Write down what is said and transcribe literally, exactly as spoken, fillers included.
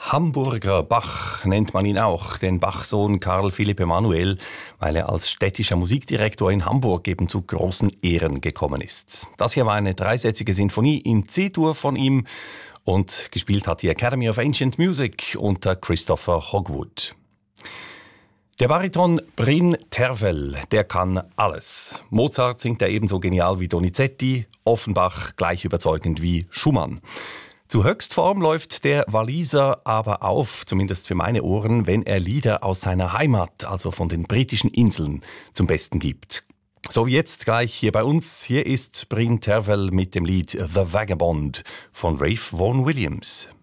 Hamburger Bach nennt man ihn auch, den Bachsohn Karl Philipp Emanuel, weil er als städtischer Musikdirektor in Hamburg eben zu großen Ehren gekommen ist. Das hier war eine dreisätzige Sinfonie in C-Dur von ihm und gespielt hat die Academy of Ancient Music unter Christopher Hogwood. Der Bariton Bryn Tervel, der kann alles. Mozart singt er ebenso genial wie Donizetti, Offenbach gleich überzeugend wie Schumann. Zu Höchstform läuft der Waliser aber auf, zumindest für meine Ohren, wenn er Lieder aus seiner Heimat, also von den britischen Inseln, zum Besten gibt. So wie jetzt gleich hier bei uns. Hier ist Bryn Tervel mit dem Lied The Vagabond von Ralph Vaughan Williams.